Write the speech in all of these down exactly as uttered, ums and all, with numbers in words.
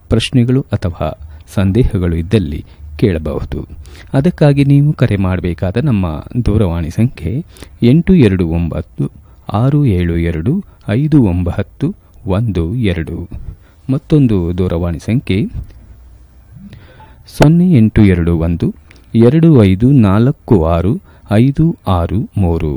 ಪ್ರಶ್ನೆಗಳು ಅಥವಾ ಸಂದೇಹಗಳು ಇದ್ದಲ್ಲಿ ಕೇಳಬಹುದು. ಅದಕ್ಕಾಗಿ ನೀವು ಕರೆ ಮಾಡಬೇಕಾದ ನಮ್ಮ ದೂರವಾಣಿ ಸಂಖ್ಯೆ ಎಂಟು ಎರಡು ಒಂಬತ್ತು ಆರು ಏಳು ಎರಡು ಐದು ಒಂಬತ್ತು ಒಂದು ಎರಡು. ಮತ್ತೊಂದು ದೂರವಾಣಿ ಸಂಖ್ಯೆ ಸೊನ್ನೆ ಎಂಟು ಎರಡು ಒಂದು ಎರಡು ಐದು ನಾಲ್ಕು ಆರು ಐದು ಆರು ಮೂರು.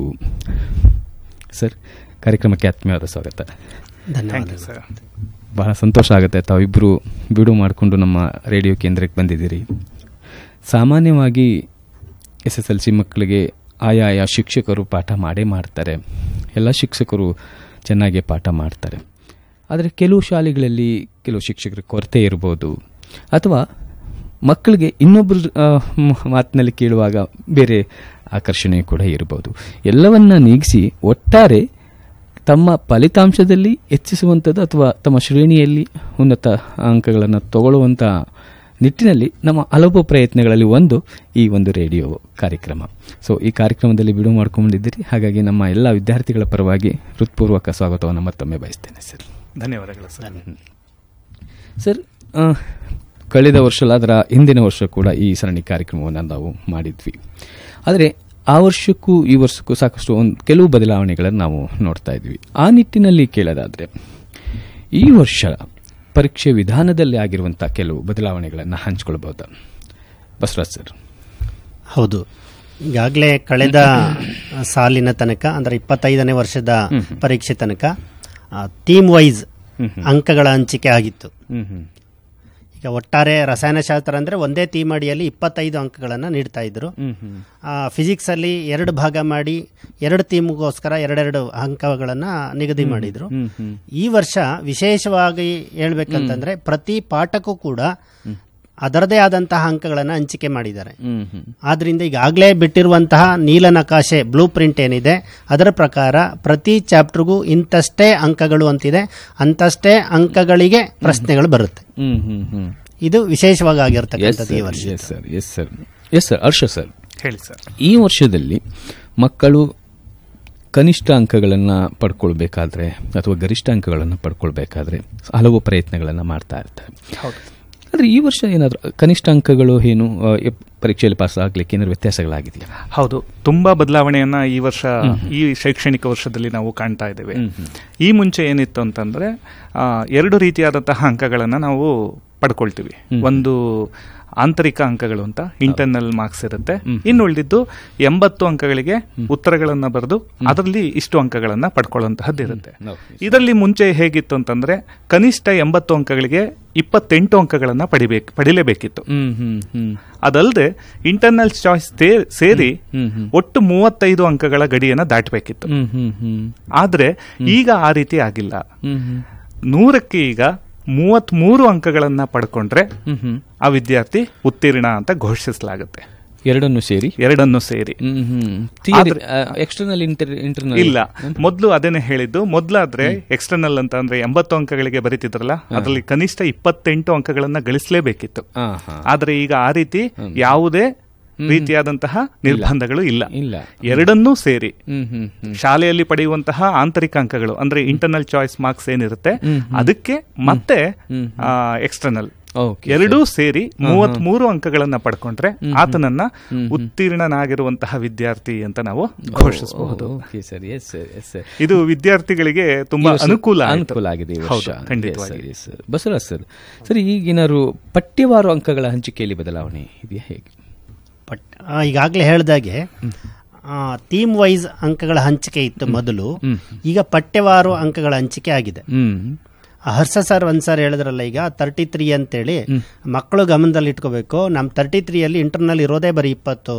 ಸರ್, ಕಾರ್ಯಕ್ರಮಕ್ಕೆ ಆತ್ಮೀಯವಾದ ಸ್ವಾಗತ. ಧನ್ಯವಾದ ಸರ್. ಬಹಳ ಸಂತೋಷ ಆಗುತ್ತೆ ತಾವಿಬ್ಬರು ಬಿಡು ಮಾಡಿಕೊಂಡು ನಮ್ಮ ರೇಡಿಯೋ ಕೇಂದ್ರಕ್ಕೆ ಬಂದಿದ್ದೀರಿ. ಸಾಮಾನ್ಯವಾಗಿ ಎಸ್ ಎಸ್ ಎಲ್ ಸಿ ಮಕ್ಕಳಿಗೆ ಆಯಾ ಶಿಕ್ಷಕರು ಪಾಠ ಮಾಡೇ ಮಾಡ್ತಾರೆ, ಎಲ್ಲ ಶಿಕ್ಷಕರು ಚೆನ್ನಾಗಿ ಪಾಠ ಮಾಡ್ತಾರೆ. ಆದರೆ ಕೆಲವು ಶಾಲೆಗಳಲ್ಲಿ ಕೆಲವು ಶಿಕ್ಷಕರ ಕೊರತೆ ಇರ್ಬೋದು, ಅಥವಾ ಮಕ್ಕಳಿಗೆ ಇನ್ನೊಬ್ಬರು ಮಾತಿನಲ್ಲಿ ಕೇಳುವಾಗ ಬೇರೆ ಆಕರ್ಷಣೆ ಕೂಡ ಇರಬಹುದು. ಎಲ್ಲವನ್ನ ನೀಗಿಸಿ ಒಟ್ಟಾರೆ ತಮ್ಮ ಫಲಿತಾಂಶದಲ್ಲಿ ಹೆಚ್ಚಿಸುವಂಥದ್ದು ಅಥವಾ ತಮ್ಮ ಶ್ರೇಣಿಯಲ್ಲಿ ಉನ್ನತ ಅಂಕಗಳನ್ನು ತಗೊಳ್ಳುವಂಥ ನಿಟ್ಟಿನಲ್ಲಿ ನಮ್ಮ ಹಲವು ಪ್ರಯತ್ನಗಳಲ್ಲಿ ಒಂದು ಈ ಒಂದು ರೇಡಿಯೋ ಕಾರ್ಯಕ್ರಮ. ಸೊ ಈ ಕಾರ್ಯಕ್ರಮದಲ್ಲಿ ಬಿಡುವು ಮಾಡ್ಕೊಂಡಿದ್ದೀರಿ, ಹಾಗಾಗಿ ನಮ್ಮ ಎಲ್ಲ ವಿದ್ಯಾರ್ಥಿಗಳ ಪರವಾಗಿ ಹೃತ್ಪೂರ್ವಕ ಸ್ವಾಗತವನ್ನು ಮತ್ತೊಮ್ಮೆ ಬಯಸ್ತೇನೆ ಸರ್. ಧನ್ಯವಾದಗಳು ಸರ್. ಸರ್, ಕಳೆದ ವರ್ಷ ಅದರ ಹಿಂದಿನ ವರ್ಷ ಕೂಡ ಈ ಸರಣಿ ಕಾರ್ಯಕ್ರಮವನ್ನು ನಾವು ಮಾಡಿದ್ವಿ. ಆದರೆ ಆ ವರ್ಷಕ್ಕೂ ಈ ವರ್ಷಕ್ಕೂ ಸಾಕಷ್ಟು ಒಂದು ಕೆಲವು ಬದಲಾವಣೆಗಳನ್ನು ನಾವು ನೋಡ್ತಾ ಇದ್ವಿ. ಆ ನಿಟ್ಟಿನಲ್ಲಿ ಕೇಳೋದಾದರೆ ಈ ವರ್ಷ ಪರೀಕ್ಷೆ ವಿಧಾನದಲ್ಲಿ ಆಗಿರುವಂಥ ಕೆಲವು ಬದಲಾವಣೆಗಳನ್ನು ಹಂಚಿಕೊಳ್ಬಹುದಾ ಬಸವರಾಜ್ ಸರ್? ಹೌದು, ಈಗಾಗಲೇ ಕಳೆದ ಸಾಲಿನ ತನಕ ಅಂದರೆ ಇಪ್ಪತ್ತೈದನೇ ವರ್ಷದ ಪರೀಕ್ಷೆ ತನಕ ಥೀಮ್ ವೈಸ್ ಅಂಕಗಳ ಹಂಚಿಕೆ ಆಗಿತ್ತು. ಈಗ ಒಟ್ಟಾರೆ ರಸಾಯನಶಾಸ್ತ್ರ ಅಂದರೆ ಒಂದೇ ಥೀಮ್ ಅಡಿಯಲ್ಲಿ ಇಪ್ಪತ್ತೈದು ಅಂಕಗಳನ್ನು ನೀಡ್ತಾ ಇದ್ರು. ಫಿಸಿಕ್ಸ್ ಅಲ್ಲಿ ಎರಡು ಭಾಗ ಮಾಡಿ ಎರಡು ಥೀಮ್ಗೋಸ್ಕರ ಎರಡೆರಡು ಅಂಕಗಳನ್ನು ನಿಗದಿ ಮಾಡಿದ್ರು. ಈ ವರ್ಷ ವಿಶೇಷವಾಗಿ ಹೇಳ್ಬೇಕಂತಂದ್ರೆ ಪ್ರತಿ ಪಾಠಕ್ಕೂ ಕೂಡ ಅದರದೇ ಆದಂತಹ ಅಂಕಗಳನ್ನು ಹಂಚಿಕೆ ಮಾಡಿದ್ದಾರೆ. ಆದ್ರಿಂದ ಈಗಾಗಲೇ ಬಿಟ್ಟಿರುವಂತಹ ನೀಲನಕಾಶೆ ಬ್ಲೂ ಪ್ರಿಂಟ್ ಏನಿದೆ ಅದರ ಪ್ರಕಾರ ಪ್ರತಿ ಚಾಪ್ಟರ್ಗೂ ಇಂತಷ್ಟೇ ಅಂಕಗಳು ಅಂತಿದೆ, ಅಂತಷ್ಟೇ ಅಂಕಗಳಿಗೆ ಪ್ರಶ್ನೆಗಳು ಬರುತ್ತೆ. ಇದು ವಿಶೇಷವಾಗಿ ಆಗಿರ್ತಕ್ಕಂಥದ್ದು ಈ ವರ್ಷ. ಹರ್ಷ ಸರ್, ಹೇಳಿ ಸರ್. ಈ ವರ್ಷದಲ್ಲಿ ಮಕ್ಕಳು ಕನಿಷ್ಠ ಅಂಕಗಳನ್ನು ಪಡ್ಕೊಳ್ಬೇಕಾದ್ರೆ ಅಥವಾ ಗರಿಷ್ಠ ಅಂಕಗಳನ್ನು ಪಡ್ಕೊಳ್ಬೇಕಾದ್ರೆ ಹಲವು ಪ್ರಯತ್ನಗಳನ್ನು ಮಾಡ್ತಾ ಇರ್ತಾರೆ. ಆದರೆ ಈ ವರ್ಷ ಏನಾದರೂ ಕನಿಷ್ಠ ಅಂಕಗಳು ಏನು ಪರೀಕ್ಷೆಯಲ್ಲಿ ಪಾಸ್ ಆಗ್ಲಿಕ್ಕೆ ಏನಾದ್ರು ವ್ಯತ್ಯಾಸಗಳಾಗಿದೆಯಾ? ಹೌದು, ತುಂಬಾ ಬದಲಾವಣೆಯನ್ನ ಈ ವರ್ಷ ಈ ಶೈಕ್ಷಣಿಕ ವರ್ಷದಲ್ಲಿ ನಾವು ಕಾಣ್ತಾ ಇದ್ದೇವೆ. ಈ ಮುಂಚೆ ಏನಿತ್ತು ಅಂತಂದ್ರೆ ಎರಡು ರೀತಿಯಾದಂತಹ ಅಂಕಗಳನ್ನು ನಾವು ಪಡ್ಕೊಳ್ತೀವಿ. ಒಂದು ಆಂತರಿಕ ಅಂಕಗಳು ಅಂತ ಇಂಟರ್ನಲ್ ಮಾರ್ಕ್ಸ್ ಇರುತ್ತೆ, ಇನ್ನು ಉಳಿದಿದ್ದು ಎಂಬತ್ತು ಅಂಕಗಳಿಗೆ ಉತ್ತರಗಳನ್ನ ಬರೆದು ಅದರಲ್ಲಿ ಇಷ್ಟು ಅಂಕಗಳನ್ನ ಪಡ್ಕೊಳ್ಳುವಂತಹದ್ದು ಇರುತ್ತೆ. ಇದರಲ್ಲಿ ಮುಂಚೆ ಹೇಗಿತ್ತು ಅಂತಂದ್ರೆ ಕನಿಷ್ಠ ಎಂಬತ್ತು ಅಂಕಗಳಿಗೆ ಇಪ್ಪತ್ತೆಂಟು ಅಂಕಗಳನ್ನ ಪಡಿಬೇಕು ಪಡಿಲೇಬೇಕಿತ್ತು. ಅದಲ್ಲದೆ ಇಂಟರ್ನಲ್ ಚಾಯ್ಸ್ ಸೇರಿ ಒಟ್ಟು ಮೂವತ್ತೈದು ಅಂಕಗಳ ಗಡಿಯನ್ನ ದಾಟಬೇಕಿತ್ತು. ಆದ್ರೆ ಈಗ ಆ ರೀತಿ ಆಗಿಲ್ಲ. ನೂರಕ್ಕೆ ಈಗ ಮೂವತ್ತ್ ಮೂರು ಅಂಕಗಳನ್ನ ಪಡ್ಕೊಂಡ್ರೆ ಆ ವಿದ್ಯಾರ್ಥಿ ಉತ್ತೀರ್ಣ ಅಂತ ಘೋಷಿಸಲಾಗುತ್ತೆ. ಎರಡನ್ನು ಸೇರಿ ಎರಡನ್ನು ಸೇರಿ ಎಕ್ಸ್ಟರ್ನಲ್ ಇಂಟರ್ನಲ್ ಇಲ್ಲ. ಮೊದಲು ಅದೇನೆ ಹೇಳಿದ್ದು, ಮೊದಲಾದ್ರೆ ಎಕ್ಸ್ಟರ್ನಲ್ ಅಂತ ಅಂದ್ರೆ ಎಂಬತ್ತು ಅಂಕಗಳಿಗೆ ಬರೀತಿದ್ರಲ್ಲ, ಅದರಲ್ಲಿ ಕನಿಷ್ಠ ಇಪ್ಪತ್ತೆಂಟು ಅಂಕಗಳನ್ನ ಗಳಿಸಲೇಬೇಕಿತ್ತು. ಆದ್ರೆ ಈಗ ಆ ರೀತಿ ಯಾವುದೇ ರೀತಿಯಾದಂತಹ ನಿರ್ಬಂಧಗಳು ಇಲ್ಲ. ಎರಡನ್ನೂ ಸೇರಿ ಶಾಲೆಯಲ್ಲಿ ಪಡೆಯುವಂತಹ ಆಂತರಿಕ ಅಂಕಗಳು ಅಂದ್ರೆ ಇಂಟರ್ನಲ್ ಚಾಯ್ಸ್ ಮಾರ್ಕ್ಸ್ ಏನಿರುತ್ತೆ ಅದಕ್ಕೆ ಮತ್ತೆ ಎಕ್ಸ್ಟರ್ನಲ್ ಎರಡೂ ಸೇರಿ ಮೂವತ್ತ್ ಮೂರು ಅಂಕಗಳನ್ನ ಪಡ್ಕೊಂಡ್ರೆ ಆತನನ್ನ ಉತ್ತೀರ್ಣನಾಗಿರುವಂತಹ ವಿದ್ಯಾರ್ಥಿ ಅಂತ ನಾವು ಘೋಷಿಸಬಹುದು. ಇದು ವಿದ್ಯಾರ್ಥಿಗಳಿಗೆ ತುಂಬಾ ಅನುಕೂಲ ಅನುಕೂಲ ಆಗಿದೆ. ಖಂಡಿತವಾಗಿ. ಬಸವರಾಜ್ ಸರ್, ಸರಿ, ಈಗಿನಾರು ಪಠ್ಯವಾರು ಅಂಕಗಳ ಹಂಚಿಕೆಯಲ್ಲಿ ಬದಲಾವಣೆ ಇದೆಯಾ, ಹೇಗೆ? ಈಗಾಗಲೇ ಹೇಳಿದಾಗೆ ಥೀಮ್ ವೈಸ್ ಅಂಕಗಳ ಹಂಚಿಕೆ ಇತ್ತು ಮೊದಲು, ಈಗ ಪಠ್ಯವಾರು ಅಂಕಗಳ ಹಂಚಿಕೆ ಆಗಿದೆ. ಹರ್ಷ ಸರ್ ಒಂದ್ ಸರ್ ಹೇಳಿದ್ರಲ್ಲ, ಈಗ ತರ್ಟಿ ತ್ರೀ ಅಂತೇಳಿ ಮಕ್ಕಳು ಗಮನದಲ್ಲಿ ಇಟ್ಕೋಬೇಕು. ನಮ್ ತರ್ಟಿ ತ್ರೀ ಅಲ್ಲಿ ಇಂಟರ್ನಲ್ ಇರೋದೇ ಬರೀ ಇಪ್ಪತ್ತು.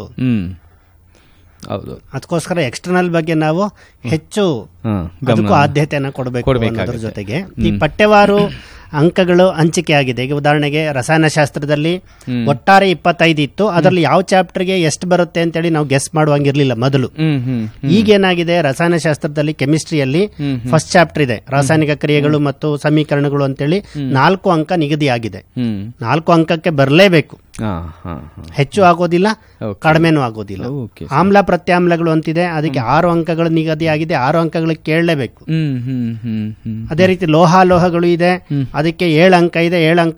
ಅದಕ್ಕೋಸ್ಕರ ಎಕ್ಸ್ಟರ್ನಲ್ ಬಗ್ಗೆ ನಾವು ಹೆಚ್ಚು ಅದಕ್ಕೂ ಆದ್ಯತೆಯನ್ನು ಕೊಡಬೇಕು. ಅನ್ನೋದ್ರ ಜೊತೆಗೆ ಈ ಪಠ್ಯವಾರು ಅಂಕಗಳು ಹಂಚಿಕೆ ಆಗಿದೆ. ಈಗ ಉದಾಹರಣೆಗೆ ರಸಾಯನಶಾಸ್ತ್ರದಲ್ಲಿ ಒಟ್ಟಾರೆ ಇಪ್ಪತ್ತೈದು ಇತ್ತು, ಅದರಲ್ಲಿ ಯಾವ ಚಾಪ್ಟರ್ಗೆ ಎಷ್ಟು ಬರುತ್ತೆ ಅಂತೇಳಿ ನಾವು ಗೆಸ್ ಮಾಡುವಂಗಿರ್ಲಿಲ್ಲ ಮೊದಲು. ಈಗೇನಾಗಿದೆ, ರಸಾಯನಶಾಸ್ತ್ರದಲ್ಲಿ ಕೆಮಿಸ್ಟ್ರಿಯಲ್ಲಿ ಫಸ್ಟ್ ಚಾಪ್ಟರ್ ಇದೆ, ರಾಸಾಯನಿಕ ಕ್ರಿಯೆಗಳು ಮತ್ತು ಸಮೀಕರಣಗಳು ಅಂತೇಳಿ ನಾಲ್ಕು ಅಂಕ ನಿಗದಿ ಆಗಿದೆ. ನಾಲ್ಕು ಅಂಕಕ್ಕೆ ಬರಲೇಬೇಕು, ಹೆಚ್ಚು ಆಗೋದಿಲ್ಲ ಕಡಿಮೆನೂ ಆಗೋದಿಲ್ಲ. ಆಮ್ಲ ಪ್ರತ್ಯಾಮ್ಲಗಳು ಅಂತಿದೆ, ಅದಕ್ಕೆ ಆರು ಅಂಕಗಳು ನಿಗದಿ ಆಗಿದೆ, ಆರು ಅಂಕಗಳಿಗೆ ಕೇಳಲೇಬೇಕು. ಅದೇ ರೀತಿ ಲೋಹ ಲೋಹಗಳು ಇದೆ, ಅದಕ್ಕೆ ಏಳು ಅಂಕ ಇದೆ, ಏಳು ಅಂಕ